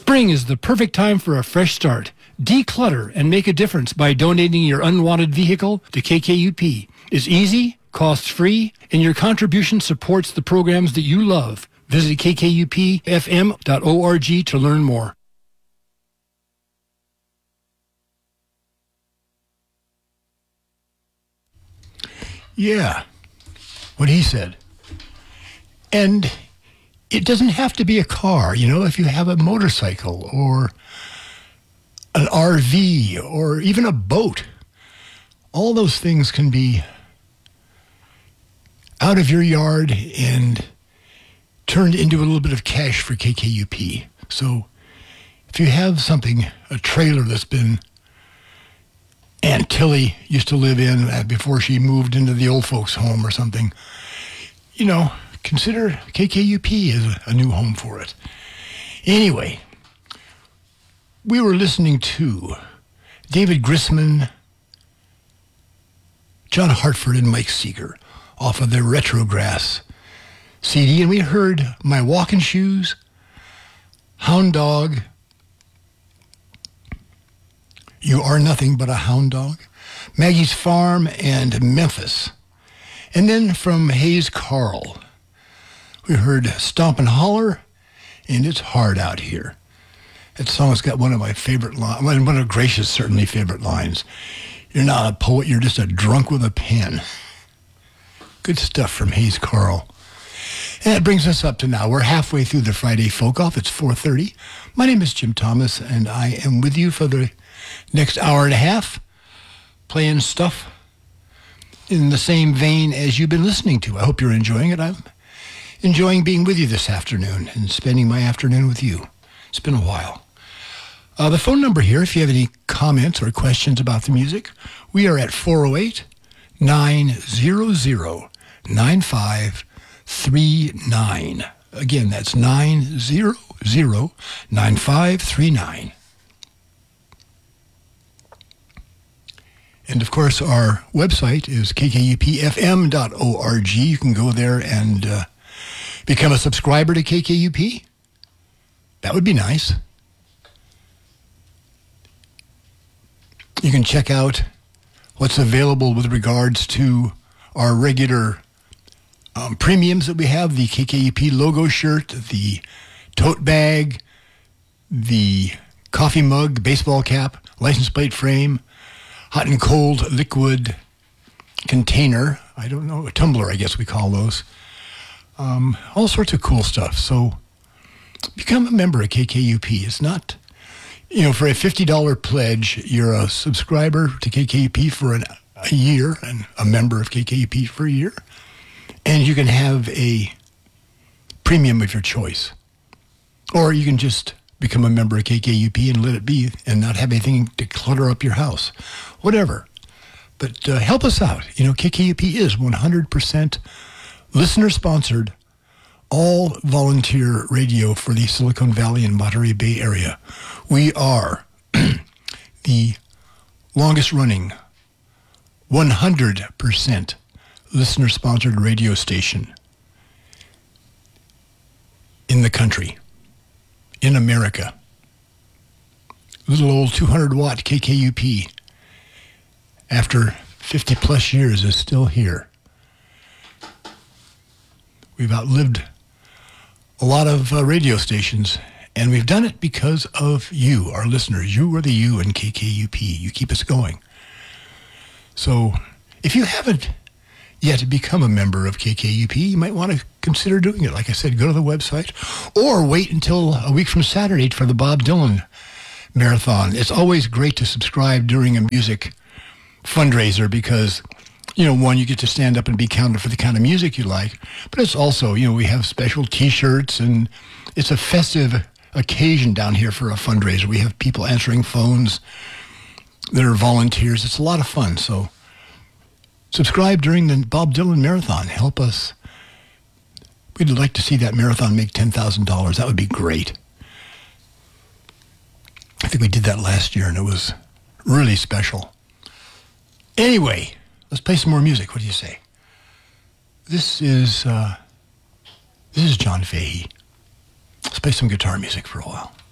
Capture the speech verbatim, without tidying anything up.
Spring is the perfect time for a fresh start. Declutter and make a difference by donating your unwanted vehicle to K K U P. It's easy, cost-free, and your contribution supports the programs that you love. Visit k k u p f m dot org to learn more. Yeah, what he said. And it doesn't have to be a car, you know, if you have a motorcycle or an R V or even a boat. All those things can be out of your yard and turned into a little bit of cash for K K U P. So if you have something, a trailer that's been Aunt Tilly used to live in before she moved into the old folks' home or something, you know, consider K K U P as a new home for it. Anyway, we were listening to David Grisman, John Hartford, and Mike Seeger off of their Retrograss C D, and we heard My Walking Shoes, Hound Dog, You Are Nothing But a Hound Dog, Maggie's Farm, and Memphis. And then from Hayes Carl, we heard Stomp and Holler, and It's Hard Out Here. That song's got one of my favorite lines, one of Gracious' certainly favorite lines. You're not a poet, you're just a drunk with a pen. Good stuff from Hayes Carl. And that brings us up to now. We're halfway through the Friday Folk Off. It's four thirty. My name is Jim Thomas, and I am with you for the next hour and a half, playing stuff in the same vein as you've been listening to. I hope you're enjoying it. I'm enjoying being with you this afternoon and spending my afternoon with you. It's been a while. Uh, the phone number here, if you have any comments or questions about the music, we are at four oh eight, nine hundred, nine five three nine. Again, that's nine hundred, nine five three nine. And of course, our website is k k u p f m dot org. You can go there and uh, become a subscriber to K K U P. That would be nice. You can check out what's available with regards to our regular um, premiums that we have, the K K U P logo shirt, the tote bag, the coffee mug, baseball cap, license plate frame, hot and cold liquid container. I don't know, a tumbler, I guess we call those. Um, all sorts of cool stuff. So become a member of K K U P. It's not, you know, for a fifty dollars pledge, you're a subscriber to K K U P for an, a year and a member of K K U P for a year. And you can have a premium of your choice. Or you can just become a member of K K U P and let it be and not have anything to clutter up your house. Whatever. But uh, help us out. You know, K K U P is one hundred percent listener-sponsored, all volunteer radio for the Silicon Valley and Monterey Bay area. We are the longest-running one hundred percent listener-sponsored radio station in the country, in America. Little old two hundred watt K K U P, after fifty plus years, is still here. We've outlived a lot of uh, radio stations, and we've done it because of you, our listeners. You are the you in K K U P. You keep us going. So if you haven't yet become a member of K K U P, you might want to consider doing it. Like I said, go to the website or wait until a week from Saturday for the Bob Dylan Marathon. It's always great to subscribe during a music fundraiser because, you know, one, you get to stand up and be counted for the kind of music you like, but it's also, you know, we have special T-shirts, and it's a festive occasion down here for a fundraiser. We have people answering phones that are volunteers. It's a lot of fun. So subscribe during the Bob Dylan Marathon. Help us. We'd like to see that marathon make ten thousand dollars. That would be great. I think we did that last year, and it was really special. Anyway, let's play some more music. What do you say? This is uh, this is John Fahey. Let's play some guitar music for a while.